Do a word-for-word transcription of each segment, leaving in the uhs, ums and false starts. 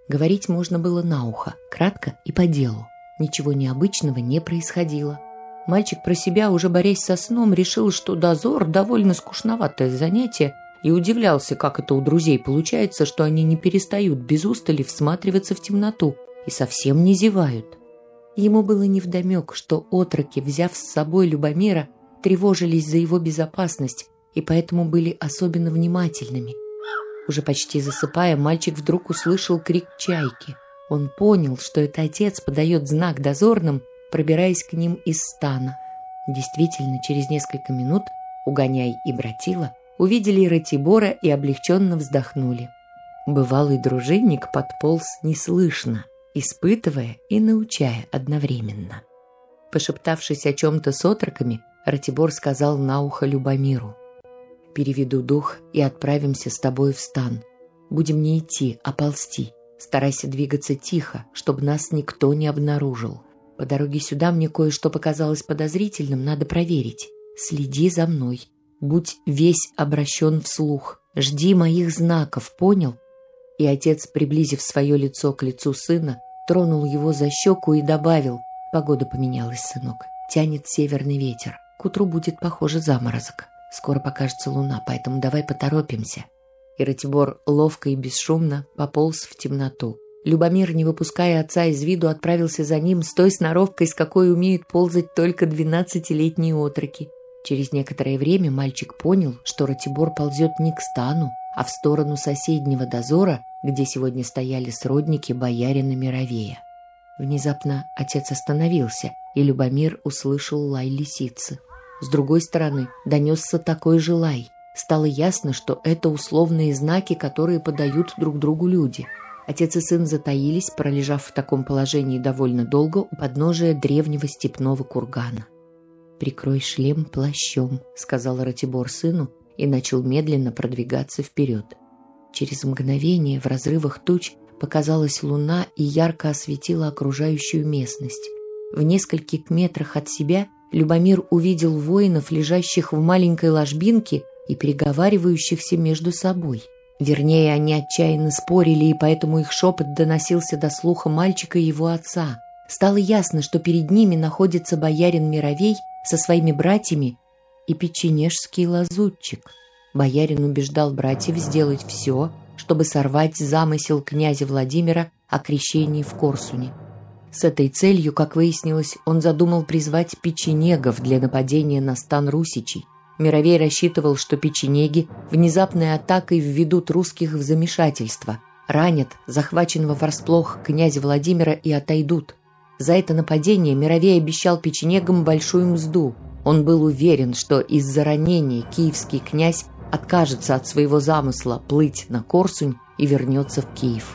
Говорить можно было на ухо, кратко и по делу. Ничего необычного не происходило. Мальчик про себя, уже борясь со сном, решил, что дозор – довольно скучноватое занятие, и удивлялся, как это у друзей получается, что они не перестают без устали всматриваться в темноту и совсем не зевают. Ему было невдомек, что отроки, взяв с собой Любомира, тревожились за его безопасность и поэтому были особенно внимательными. Уже почти засыпая, мальчик вдруг услышал крик чайки. Он понял, что это отец подает знак дозорным, пробираясь к ним из стана. Действительно, через несколько минут Угоняй и Братила увидели Ратибора и облегченно вздохнули. Бывалый дружинник подполз неслышно, испытывая и научая одновременно. Пошептавшись о чем-то с отроками, Ратибор сказал на ухо Любомиру: «Переведу дух и отправимся с тобой в стан. Будем не идти, а ползти. Старайся двигаться тихо, чтобы нас никто не обнаружил. По дороге сюда мне кое-что показалось подозрительным, надо проверить. Следи за мной. Будь весь обращен вслух. Жди моих знаков, понял?» И отец, приблизив свое лицо к лицу сына, тронул его за щеку и добавил: «Погода поменялась, сынок. Тянет северный ветер. К утру будет, похоже, заморозок. Скоро покажется луна, поэтому давай поторопимся». И Ратибор ловко и бесшумно пополз в темноту. Любомир, не выпуская отца из виду, отправился за ним с той сноровкой, с какой умеют ползать только двенадцатилетние отроки. Через некоторое время мальчик понял, что Ратибор ползет не к стану, а в сторону соседнего дозора, где сегодня стояли сродники боярина Мировея. Внезапно отец остановился, и Любомир услышал лай лисицы. С другой стороны донесся такой же лай. Стало ясно, что это условные знаки, которые подают друг другу люди. Отец и сын затаились, пролежав в таком положении довольно долго у подножия древнего степного кургана. «Прикрой шлем плащом», — сказал Ратибор сыну и начал медленно продвигаться вперед. Через мгновение в разрывах туч показалась луна и ярко осветила окружающую местность. В нескольких метрах от себя Любомир увидел воинов, лежащих в маленькой ложбинке и переговаривающихся между собой. Вернее, они отчаянно спорили, и поэтому их шепот доносился до слуха мальчика и его отца. Стало ясно, что перед ними находится боярин Мировей со своими братьями и печенежский лазутчик. Боярин убеждал братьев сделать все, чтобы сорвать замысел князя Владимира о крещении в Корсуне. С этой целью, как выяснилось, он задумал призвать печенегов для нападения на стан русичей. Мировей рассчитывал, что печенеги внезапной атакой введут русских в замешательство, ранят захваченного врасплох князя Владимира и отойдут. За это нападение Мировей обещал печенегам большую мзду. Он был уверен, что из-за ранения киевский князь откажется от своего замысла плыть на Корсунь и вернется в Киев.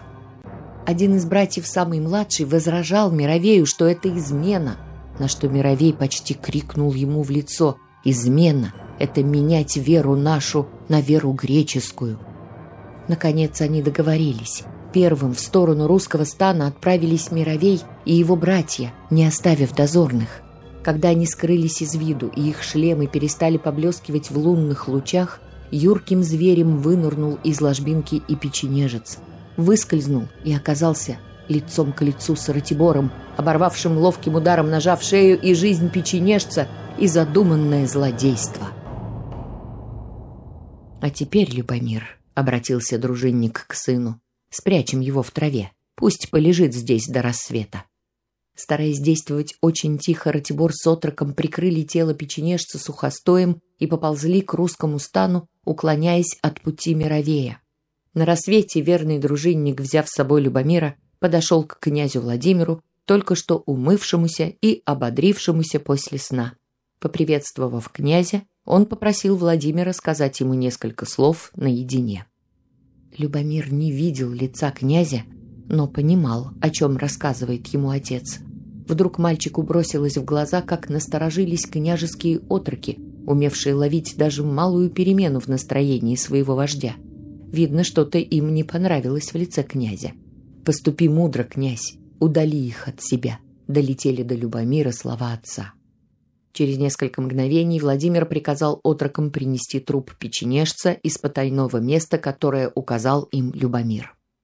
Один из братьев, самый младший, возражал Мировею, что это измена, на что Мировей почти крикнул ему в лицо: «Измена — это менять веру нашу на веру греческую». Наконец они договорились. Первым в сторону русского стана отправились Мировей и его братья, не оставив дозорных. Когда они скрылись из виду и их шлемы перестали поблескивать в лунных лучах, юрким зверем вынырнул из ложбинки и печенежец. Выскользнул и оказался лицом к лицу с Ратибором, оборвавшим ловким ударом ножа в шею и жизнь печенежца, и задуманное злодейство. «А теперь, Любомир», — обратился дружинник к сыну, — «спрячем его в траве, пусть полежит здесь до рассвета». Стараясь действовать очень тихо, Ратибор с отроком прикрыли тело печенежца сухостоем и поползли к русскому стану, уклоняясь от пути Мировея. На рассвете верный дружинник, взяв с собой Любомира, подошел к князю Владимиру, только что умывшемуся и ободрившемуся после сна. Поприветствовав князя, он попросил Владимира сказать ему несколько слов наедине. Любомир не видел лица князя, но понимал, о чем рассказывает ему отец. Вдруг мальчику бросилось в глаза, как насторожились княжеские отроки, умевшие ловить даже малую перемену в настроении своего вождя. Видно, что-то им не понравилось в лице князя. «Поступи мудро, князь, удали их от себя», — долетели до Любомира слова отца. Через несколько мгновений Владимир приказал отрокам принести труп печенежца из потайного места, которое указал им Любомир.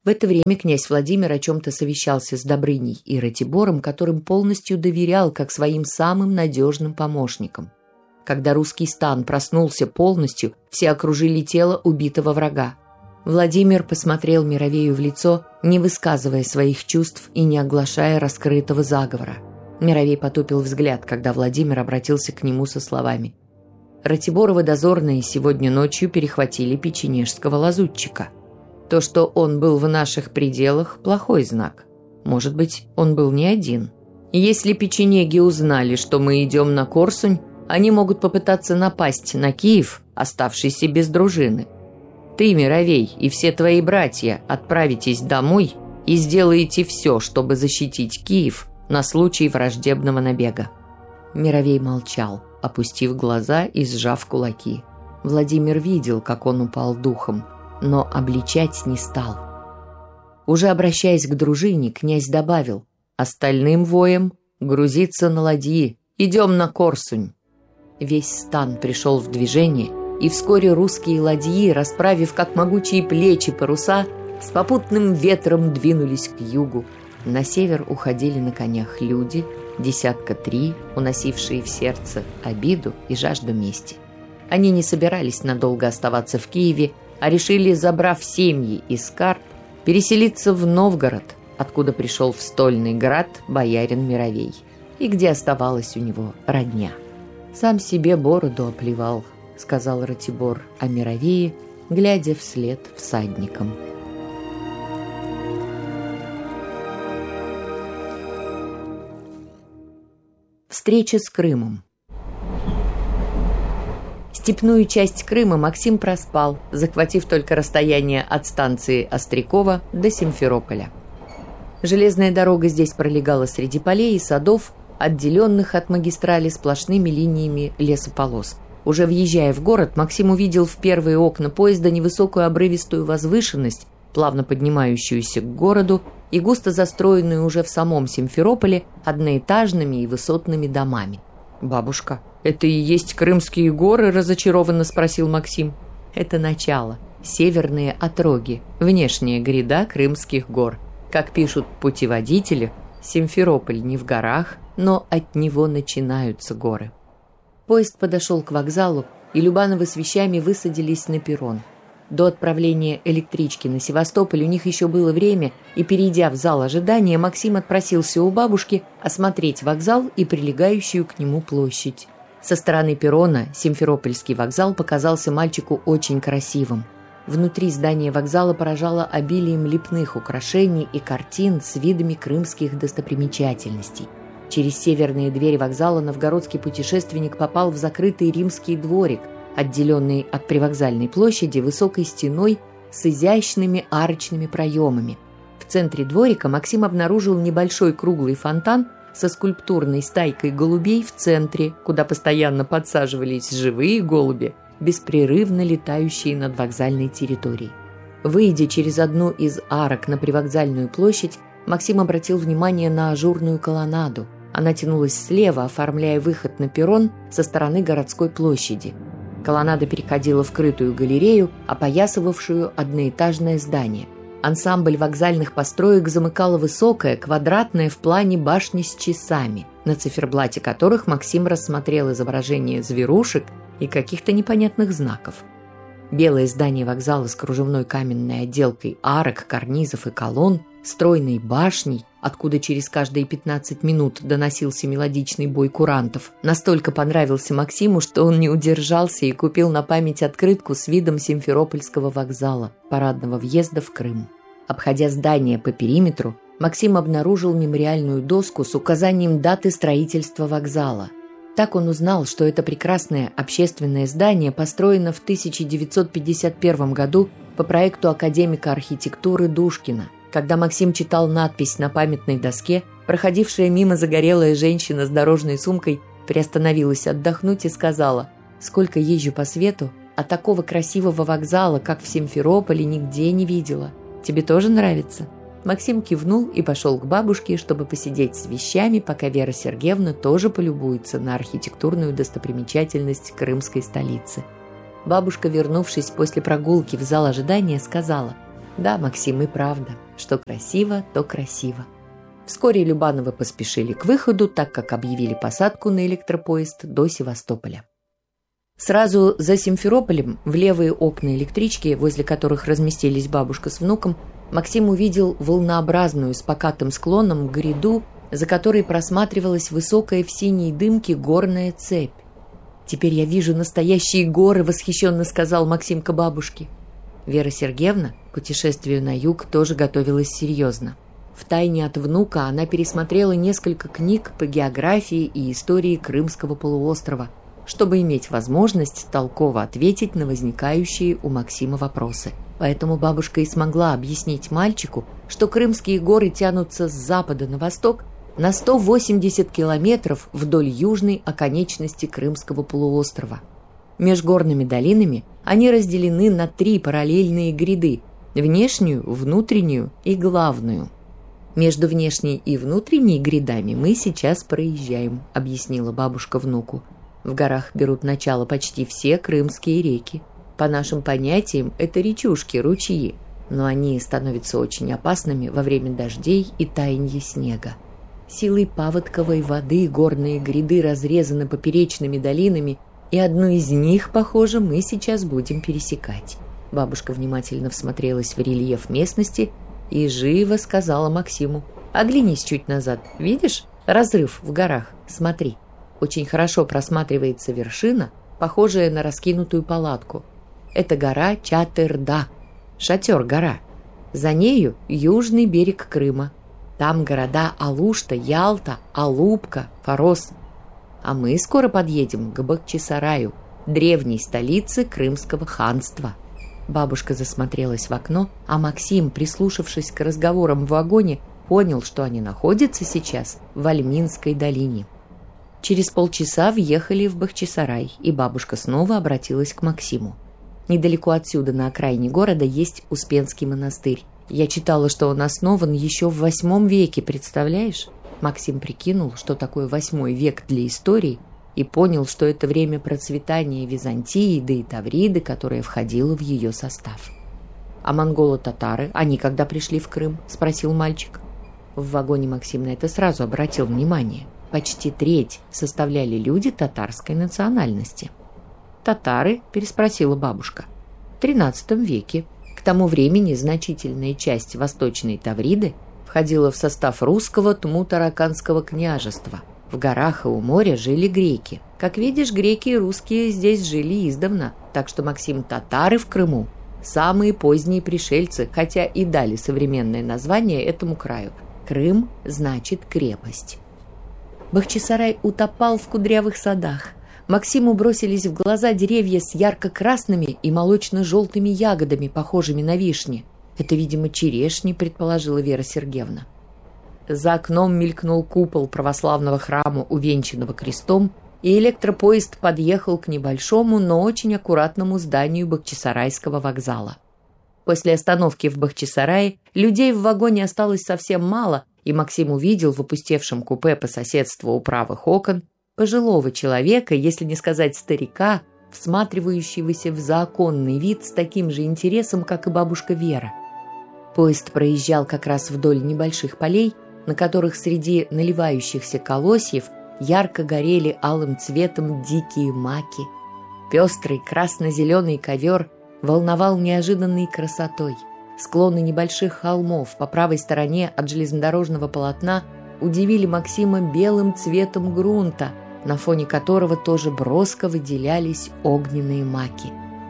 В это время князь Владимир о чем-то совещался с Добрыней и Ратибором, которым полностью доверял как своим самым надежным помощникам. Когда русский стан проснулся полностью, все окружили тело убитого врага. Владимир посмотрел Мировею в лицо, не высказывая своих чувств и не оглашая раскрытого заговора. Мировей потупил взгляд, когда Владимир обратился к нему со словами: «Ратиборовы дозорные сегодня ночью перехватили печенежского лазутчика. То, что он был в наших пределах, плохой знак. Может быть, он был не один. Если печенеги узнали, что мы идем на Корсунь, они могут попытаться напасть на Киев, оставшийся без дружины. Ты, Мировей, и все твои братья отправитесь домой и сделаете все, чтобы защитить Киев на случай враждебного набега». Мировей молчал, опустив глаза и сжав кулаки. Владимир видел, как он упал духом, но обличать не стал. Уже обращаясь к дружине, князь добавил: «Остальным воям грузиться на ладьи, идем на Корсунь». Весь стан пришел в движение, и вскоре русские ладьи, расправив как могучие плечи паруса, с попутным ветром двинулись к югу. На север уходили на конях люди, десятка три, уносившие в сердце обиду и жажду мести. Они не собирались надолго оставаться в Киеве, а решили, забрав семьи и скарб, переселиться в Новгород, откуда пришел в стольный град боярин Мировей, и где оставалась у него родня. «Сам себе бороду оплевал», — сказал Ратибор о Мировее, глядя вслед всадникам. Встреча с Крымом. Степную часть Крыма Максим проспал, захватив только расстояние от станции Острякова до Симферополя. Железная дорога здесь пролегала среди полей и садов, отделенных от магистрали сплошными линиями лесополос. Уже въезжая в город, Максим увидел в первые окна поезда невысокую обрывистую возвышенность, плавно поднимающуюся к городу и густо застроенную уже в самом Симферополе одноэтажными и высотными домами. «Бабушка, это и есть Крымские горы?» – разочарованно спросил Максим. «Это начало. Северные отроги, внешняя гряда Крымских гор. Как пишут путеводители, Симферополь не в горах, но от него начинаются горы». Поезд подошел к вокзалу, и Любановы с вещами высадились на перрон. До отправления электрички на Севастополь у них еще было время, и, перейдя в зал ожидания, Максим отпросился у бабушки осмотреть вокзал и прилегающую к нему площадь. Со стороны перрона Симферопольский вокзал показался мальчику очень красивым. Внутри здания вокзала поражало обилием лепных украшений и картин с видами крымских достопримечательностей. Через северные двери вокзала новгородский путешественник попал в закрытый римский дворик, отделенный от привокзальной площади высокой стеной с изящными арочными проемами. В центре дворика Максим обнаружил небольшой круглый фонтан со скульптурной стайкой голубей в центре, куда постоянно подсаживались живые голуби, беспрерывно летающие над вокзальной территорией. Выйдя через одну из арок на привокзальную площадь, Максим обратил внимание на ажурную колоннаду. Она тянулась слева, оформляя выход на перрон со стороны городской площади. Колоннада переходила в крытую галерею, опоясывавшую одноэтажное здание. Ансамбль вокзальных построек замыкала высокая, квадратная в плане башня с часами, на циферблате которых Максим рассмотрел изображение зверушек и каких-то непонятных знаков. Белое здание вокзала с кружевной каменной отделкой арок, карнизов и колонн, стройной башней, откуда через каждые пятнадцать минут доносился мелодичный бой курантов, настолько понравился Максиму, что он не удержался и купил на память открытку с видом Симферопольского вокзала, парадного въезда в Крым. Обходя здание по периметру, Максим обнаружил мемориальную доску с указанием даты строительства вокзала. Так он узнал, что это прекрасное общественное здание построено в тысяча девятьсот пятьдесят первом году по проекту академика архитектуры Душкина. Когда Максим читал надпись на памятной доске, проходившая мимо загорелая женщина с дорожной сумкой приостановилась отдохнуть и сказала: «Сколько езжу по свету, а такого красивого вокзала, как в Симферополе, нигде не видела. Тебе тоже нравится?» Максим кивнул и пошел к бабушке, чтобы посидеть с вещами, пока Вера Сергеевна тоже полюбуется на архитектурную достопримечательность крымской столицы. Бабушка, вернувшись после прогулки в зал ожидания, сказала: Да, Максим, и правда, что красиво, то красиво. Вскоре Любановы поспешили к выходу, так как объявили посадку на электропоезд до Севастополя. Сразу за Симферополем, в левые окна электрички, возле которых разместились бабушка с внуком, Максим увидел волнообразную с покатым склоном гряду, за которой просматривалась высокая в синей дымке горная цепь. «Теперь я вижу настоящие горы», — восхищенно сказал Максим к бабушке. Вера Сергеевна к путешествию на юг тоже готовилась серьезно. Втайне от внука она пересмотрела несколько книг по географии и истории Крымского полуострова, чтобы иметь возможность толково ответить на возникающие у Максима вопросы. Поэтому бабушка и смогла объяснить мальчику, что Крымские горы тянутся с запада на восток на сто восемьдесят километров вдоль южной оконечности Крымского полуострова. Межгорными долинами они разделены на три параллельные гряды – внешнюю, внутреннюю и главную. «Между внешней и внутренней грядами мы сейчас проезжаем», – объяснила бабушка внуку. «В горах берут начало почти все крымские реки. По нашим понятиям, это речушки, ручьи, но они становятся очень опасными во время дождей и таяния снега. Силой паводковой воды горные гряды разрезаны поперечными долинами, и одну из них, похоже, мы сейчас будем пересекать». Бабушка внимательно всмотрелась в рельеф местности и живо сказала Максиму: «Оглянись чуть назад, видишь? Разрыв в горах, смотри. Очень хорошо просматривается вершина, похожая на раскинутую палатку. Это гора Чатырда, Шатер-гора. За нею южный берег Крыма. Там города Алушта, Ялта, Алупка, Фарос. А мы скоро подъедем к Бахчисараю, древней столице Крымского ханства». Бабушка засмотрелась в окно, а Максим, прислушавшись к разговорам в вагоне, понял, что они находятся сейчас в Альминской долине. Через полчаса въехали в Бахчисарай, и бабушка снова обратилась к Максиму. «Недалеко отсюда, на окраине города, есть Успенский монастырь. Я читала, что он основан еще в восьмом веке, представляешь?» Максим прикинул, что такое восьмой век для истории, и понял, что это время процветания Византии, да и Тавриды, которая входила в ее состав. «А монголо-татары, они когда пришли в Крым?» – спросил мальчик. В вагоне Максим на это сразу обратил внимание. Почти треть составляли люди татарской национальности. «Татары?» – переспросила бабушка. «В тринадцатом веке. К тому времени значительная часть Восточной Тавриды входила в состав русского Тму-Тараканского княжества. В горах и у моря жили греки. Как видишь, греки и русские здесь жили издавна, так что, Максим, татары в Крыму – самые поздние пришельцы, хотя и дали современное название этому краю. Крым значит крепость». Бахчисарай утопал в кудрявых садах. Максиму бросились в глаза деревья с ярко-красными и молочно-желтыми ягодами, похожими на вишни. «Это, видимо, черешни», – предположила Вера Сергеевна. За окном мелькнул купол православного храма, увенчанного крестом, и электропоезд подъехал к небольшому, но очень аккуратному зданию Бахчисарайского вокзала. После остановки в Бахчисарае людей в вагоне осталось совсем мало, и Максим увидел в опустевшем купе по соседству у правых окон пожилого человека, если не сказать старика, всматривающегося в заоконный вид с таким же интересом, как и бабушка Вера. Поезд проезжал как раз вдоль небольших полей, на которых среди наливающихся колосьев ярко горели алым цветом дикие маки. Пестрый красно-зеленый ковер волновал неожиданной красотой. Склоны небольших холмов по правой стороне от железнодорожного полотна удивили Максима белым цветом грунта, на фоне которого тоже броско выделялись огненные маки.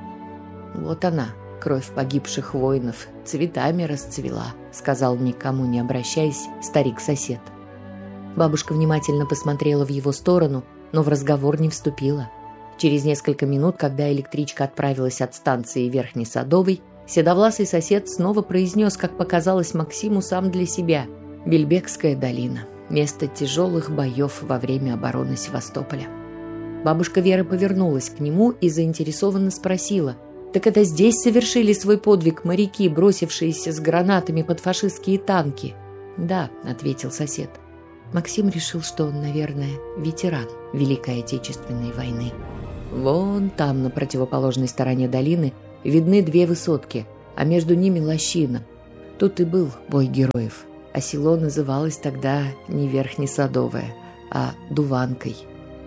«Вот она, кровь погибших воинов, цветами расцвела», — сказал, никому не обращаясь, старик-сосед. Бабушка внимательно посмотрела в его сторону, но в разговор не вступила. Через несколько минут, когда электричка отправилась от станции Верхней Садовой, седовласый сосед снова произнес, как показалось Максиму сам для себя: «Бельбекская долина. Место тяжелых боев во время обороны Севастополя». Бабушка Вера повернулась к нему и заинтересованно спросила: «Так это здесь совершили свой подвиг моряки, бросившиеся с гранатами под фашистские танки?» «Да», — ответил сосед. Максим решил, что он, наверное, ветеран Великой Отечественной войны. Вон там, на противоположной стороне долины, видны две высотки. а между ними лощина. Тут и был бой героев, а село называлось тогда не Верхнесадовое, а Дуванкой.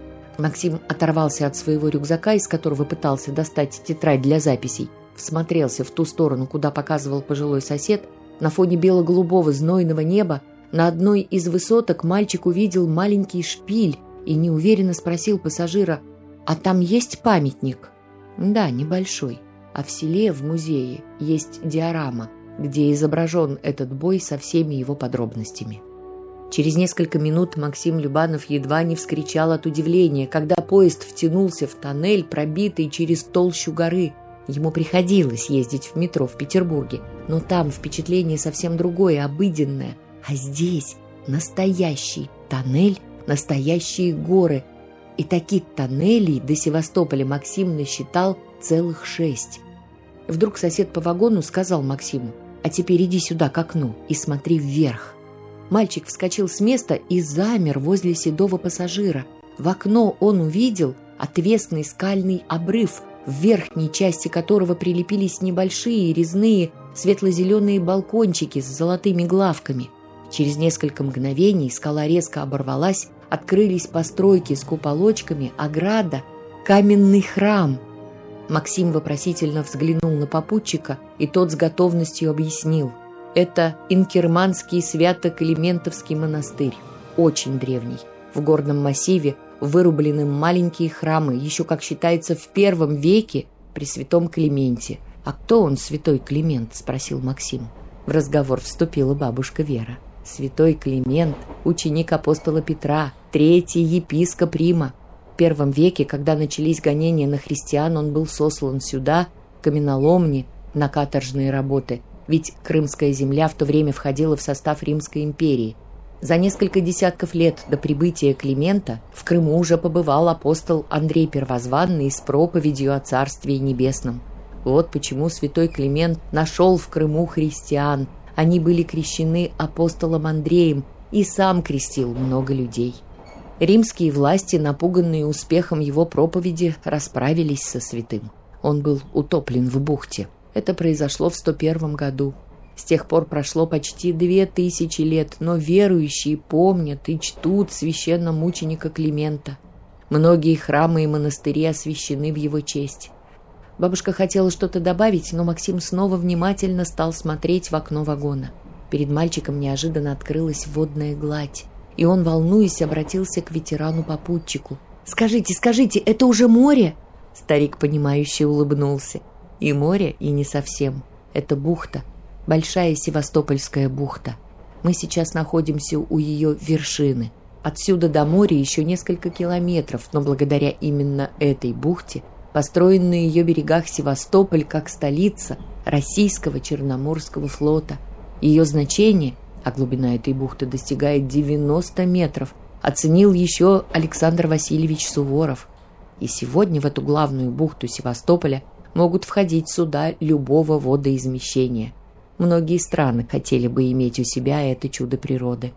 Максим оторвался от своего рюкзака, из которого пытался достать тетрадь для записей, всмотрелся в ту сторону, куда показывал пожилой сосед. На фоне бело-голубого знойного неба на одной из высоток мальчик увидел маленький шпиль и неуверенно спросил пассажира: «А там есть памятник?» «Да, небольшой. А в селе, в музее, есть диорама, где изображен этот бой со всеми его подробностями». Через несколько минут Максим Любанов едва не вскричал от удивления, когда поезд втянулся в тоннель, пробитый через толщу горы. Ему приходилось ездить в метро в Петербурге, но там впечатление совсем другое, обыденное. А здесь настоящий тоннель, настоящие горы. И таких тоннелей до Севастополя Максим насчитал целых шесть. Вдруг сосед по вагону сказал Максиму: «А теперь иди сюда к окну и смотри вверх». Мальчик вскочил с места и замер возле седого пассажира. В окно он увидел отвесный скальный обрыв, в верхней части которого прилепились небольшие резные светло-зеленые балкончики с золотыми главками. Через несколько мгновений скала резко оборвалась, открылись постройки с куполочками, ограда, каменный храм. Максим вопросительно взглянул на попутчика, и тот с готовностью объяснил: это Инкерманский Свято-Климентовский монастырь, очень древний. В горном массиве вырублены маленькие храмы, еще, как считается, в первом веке при святом Клименте. «А кто он, святой Климент?» – спросил Максим. В разговор вступила бабушка Вера. Святой Климент – ученик апостола Петра, третий епископ Рима. В первом веке, когда начались гонения на христиан, он был сослан сюда, в каменоломни, на каторжные работы, ведь Крымская земля в то время входила в состав Римской империи. За несколько десятков лет до прибытия Климента в Крыму уже побывал апостол Андрей Первозванный с проповедью о Царстве Небесном. Вот почему святой Климент нашел в Крыму христиан. Они были крещены апостолом Андреем, и сам крестил много людей. Римские власти, напуганные успехом его проповеди, расправились со святым. Он был утоплен в бухте. Это произошло в сто первом году. С тех пор прошло почти две тысячи лет, но верующие помнят и чтут священномученика Климента. Многие храмы и монастыри освящены в его честь. Бабушка хотела что-то добавить, но Максим снова внимательно стал смотреть в окно вагона. Перед мальчиком неожиданно открылась водная гладь, и он, волнуясь, обратился к ветерану-попутчику. «Скажите, скажите, это уже море?» Старик, понимающе улыбнулся. «И море, и не совсем. Это бухта, большая Севастопольская бухта. Мы сейчас находимся у ее вершины. Отсюда до моря еще несколько километров, но благодаря именно этой бухте построен на ее берегах Севастополь как столица российского Черноморского флота. Ее значение, а глубина этой бухты достигает девяноста метров, оценил еще Александр Васильевич Суворов. И сегодня в эту главную бухту Севастополя могут входить суда любого водоизмещения. Многие страны хотели бы иметь у себя это чудо природы».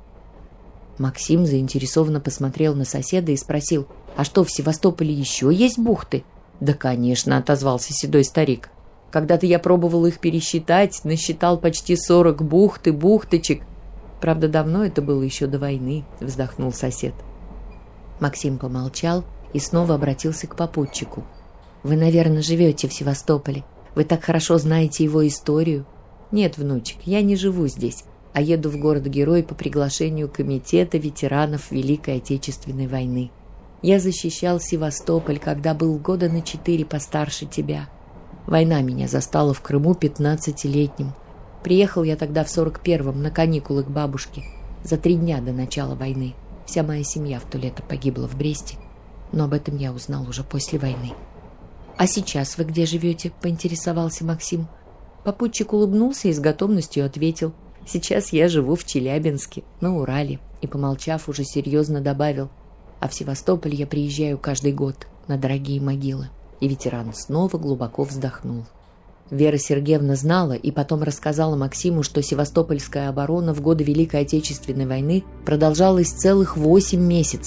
Максим заинтересованно посмотрел на соседа и спросил: «А что, в Севастополе еще есть бухты?» «Да, конечно», — отозвался седой старик. «Когда-то я пробовал их пересчитать, насчитал почти сорок бухт и бухточек. Правда, давно это было, еще до войны», — вздохнул сосед. Максим помолчал и снова обратился к попутчику. «Вы, наверное, живете в Севастополе. Вы так хорошо знаете его историю». «Нет, внучек, я не живу здесь, а еду в город-герой по приглашению Комитета ветеранов Великой Отечественной войны. Я защищал Севастополь, когда был года на четыре постарше тебя. Война меня застала в Крыму пятнадцатилетним. Приехал я тогда в сорок первом на каникулы к бабушке, за три дня до начала войны. Вся моя семья в то лето погибла в Бресте, но об этом я узнал уже после войны». «А сейчас вы где живете?» – поинтересовался Максим. Попутчик улыбнулся и с готовностью ответил: «Сейчас я живу в Челябинске, на Урале», и, помолчав, уже серьезно добавил: «А в Севастополь я приезжаю каждый год на дорогие могилы». И ветеран снова глубоко вздохнул. Вера Сергеевна знала и потом рассказала Максиму, что севастопольская оборона в годы Великой Отечественной войны продолжалась целых восемь месяцев.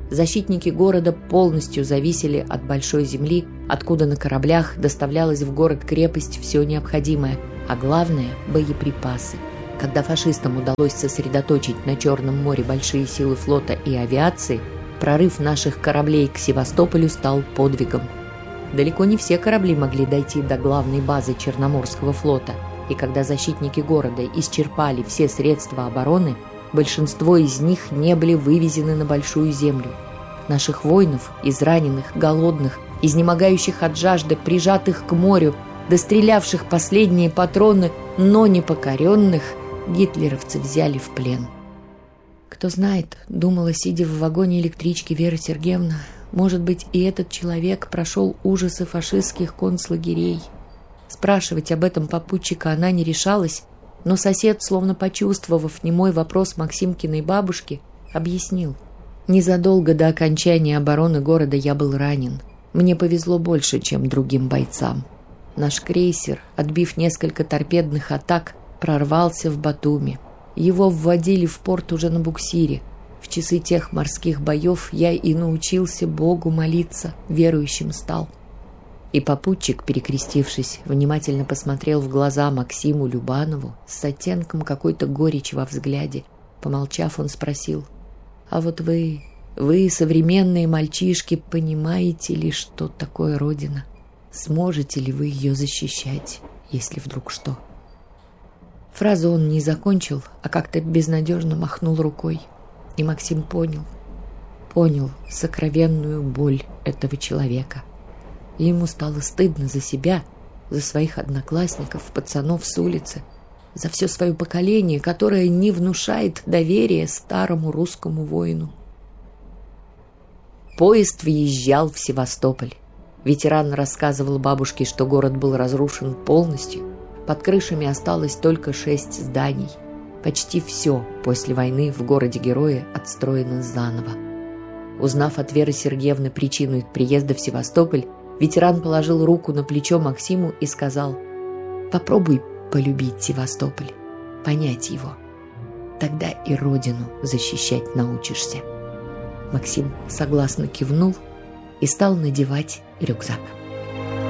Защитники города полностью зависели от большой земли, откуда на кораблях доставлялось в город-крепость все необходимое, а главное – боеприпасы. Когда фашистам удалось сосредоточить на Черном море большие силы флота и авиации, прорыв наших кораблей к Севастополю стал подвигом. Далеко не все корабли могли дойти до главной базы Черноморского флота, и когда защитники города исчерпали все средства обороны, большинство из них не были вывезены на Большую землю. Наших воинов, израненных, голодных, изнемогающих от жажды, прижатых к морю, дострелявших последние патроны, но непокоренных, гитлеровцы взяли в плен. Кто знает, думала, сидя в вагоне электрички Вера Сергеевна, может быть, и этот человек прошел ужасы фашистских концлагерей. Спрашивать об этом попутчика она не решалась, но сосед, словно почувствовав немой вопрос Максимкиной бабушки, объяснил. Незадолго до окончания обороны города я был ранен. Мне повезло больше, чем другим бойцам. Наш крейсер, отбив несколько торпедных атак, прорвался в Батуми. Его вводили в порт уже на буксире. В часы тех морских боев я и научился Богу молиться, верующим стал. И попутчик, перекрестившись, внимательно посмотрел в глаза Максиму Любанову с оттенком какой-то горечи во взгляде. Помолчав, он спросил: «А вот вы, вы, современные мальчишки, понимаете ли, что такое Родина? Сможете ли вы ее защищать, если вдруг что?» Фразу он не закончил, а как-то безнадежно махнул рукой. И Максим понял, понял сокровенную боль этого человека. И ему стало стыдно за себя, за своих одноклассников, пацанов с улицы, за все свое поколение, которое не внушает доверия старому русскому воину. Поезд въезжал в Севастополь. Ветеран рассказывал бабушке, что город был разрушен полностью. Под крышами осталось только шесть зданий. Почти все после войны в городе-герое отстроено заново. Узнав от Веры Сергеевны причину их приезда в Севастополь, ветеран положил руку на плечо Максиму и сказал: «Попробуй полюбить Севастополь, понять его. Тогда и родину защищать научишься». Максим согласно кивнул и стал надевать рюкзак.